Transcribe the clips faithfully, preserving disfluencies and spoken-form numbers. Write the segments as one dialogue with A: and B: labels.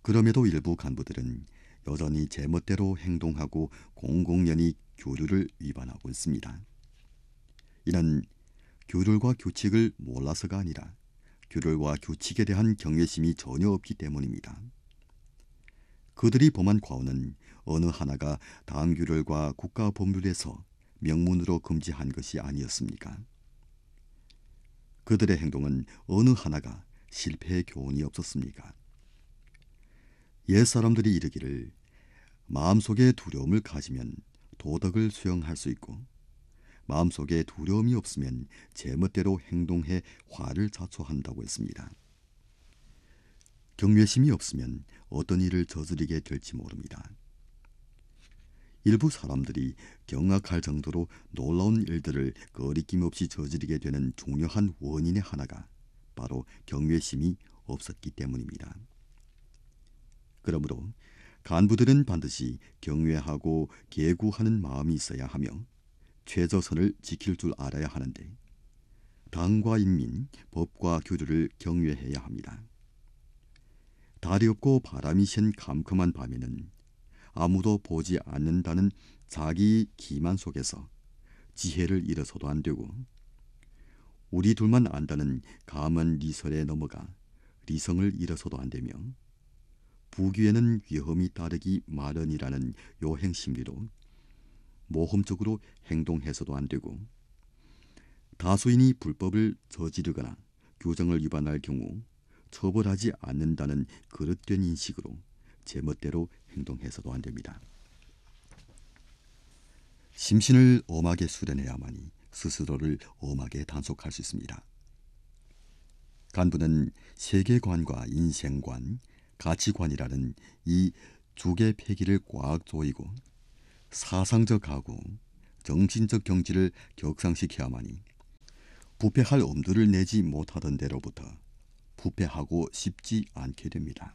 A: 그럼에도 일부 간부들은 여전히 제멋대로 행동하고 공공연히 규율을 위반하고 있습니다. 이는 규율과 규칙을 몰라서가 아니라 규율과 규칙에 대한 경외심이 전혀 없기 때문입니다. 그들이 범한 과오는 어느 하나가 당 규율과 국가 법률에서 명문으로 금지한 것이 아니었습니까? 그들의 행동은 어느 하나가 실패의 교훈이 없었습니까? 옛사람들이 이르기를 마음속에 두려움을 가지면 도덕을 수용할 수 있고 마음속에 두려움이 없으면 제멋대로 행동해 화를 자초한다고 했습니다. 경외심이 없으면 어떤 일을 저지르게 될지 모릅니다. 일부 사람들이 경악할 정도로 놀라운 일들을 거리낌 없이 저지르게 되는 중요한 원인의 하나가 바로 경외심이 없었기 때문입니다. 그러므로 간부들은 반드시 경외하고 계구하는 마음이 있어야 하며 최저선을 지킬 줄 알아야 하는데 당과 인민, 법과 규율을 경외해야 합니다. 달이 없고 바람이 센 캄캄한 밤에는 아무도 보지 않는다는 자기 기만 속에서 지혜를 잃어서도 안 되고 우리 둘만 안다는 감언 리설에 넘어가 리성을 잃어서도 안 되며 부귀에는 위험이 따르기 마련이라는 요행 심리로 모험적으로 행동해서도 안 되고 다수인이 불법을 저지르거나 규정을 위반할 경우 처벌하지 않는다는 그릇된 인식으로 제멋대로 행동해서도 안 됩니다. 심신을 엄하게 수련해야만이 스스로를 엄하게 단속할 수 있습니다. 간부는 세계관과 인생관, 가치관이라는 이 주계 폐기를 꽉 조이고 사상적 각오, 정신적 경지를 격상시켜야만이 부패할 엄두를 내지 못하던 데로부터 부패하고 싶지 않게 됩니다.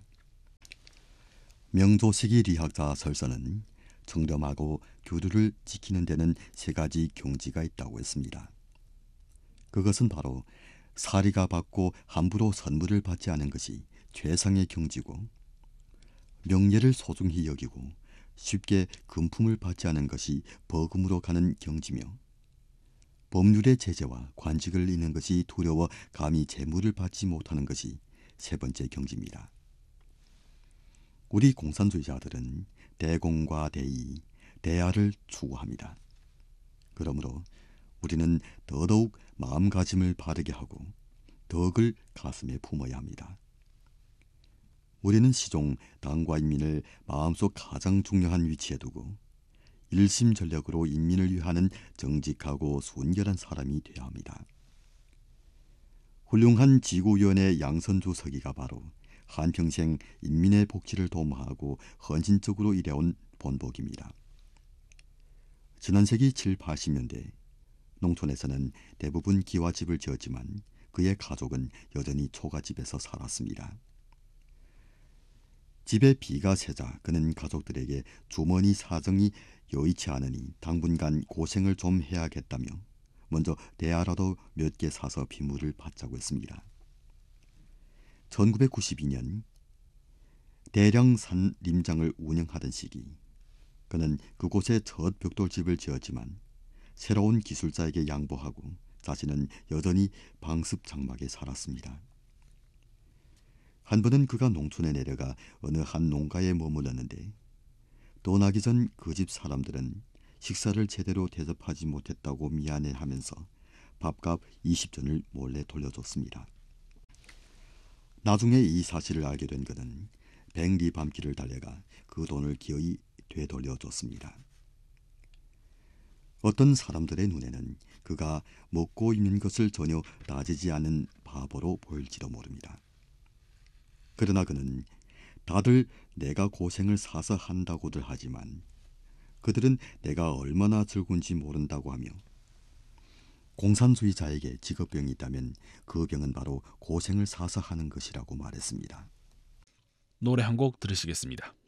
A: 명조시기 리학자 설서는 청렴하고 규율을 지키는 데는 세 가지 경지가 있다고 했습니다. 그것은 바로 사리가 받고 함부로 선물을 받지 않은 것이 최상의 경지고 명예를 소중히 여기고 쉽게 금품을 받지 않은 것이 버금으로 가는 경지며 법률의 제재와 관직을 잃는 것이 두려워 감히 재물을 받지 못하는 것이 세 번째 경지입니다. 우리 공산주의자들은 대공과 대의, 대야를 추구합니다. 그러므로 우리는 더더욱 마음가짐을 바르게 하고 덕을 가슴에 품어야 합니다. 우리는 시종 당과 인민을 마음속 가장 중요한 위치에 두고 일심전력으로 인민을 위하는 정직하고 순결한 사람이 되어야 합니다. 훌륭한 지구위원회 양선주 서기가 바로 한평생 인민의 복지를 도모하고 헌신적으로 일해온 본복입니다. 지난 세기 칠, 팔십 년대 농촌에서는 대부분 기와집을 지었지만 그의 가족은 여전히 초가집에서 살았습니다. 집에 비가 새자 그는 가족들에게 주머니 사정이 여의치 않으니 당분간 고생을 좀 해야겠다며 먼저 대야라도 몇 개 사서 비물을 받자고 했습니다. 천구백구십이 년 대령산 림장을 운영하던 시기 그는 그곳에 첫 벽돌집을 지었지만 새로운 기술자에게 양보하고 자신은 여전히 방습 장막에 살았습니다. 한 번은 그가 농촌에 내려가 어느 한 농가에 머물렀는데 떠나기 전 그 집 사람들은 식사를 제대로 대접하지 못했다고 미안해하면서 밥값 이십 전을 몰래 돌려줬습니다. 나중에 이 사실을 알게 된 그는 백리 밤길을 달려가 그 돈을 기어이 되돌려줬습니다. 어떤 사람들의 눈에는 그가 먹고 있는 것을 전혀 따지지 않는 바보로 보일지도 모릅니다. 그러나 그는 다들 내가 고생을 사서 한다고들 하지만 그들은 내가 얼마나 즐거운지 모른다고 하며 공산주의자에게 직업병이 있다면 그 병은 바로 고생을 사서 하는 것이라고 말했습니다.
B: 노래 한 곡 들으시겠습니다.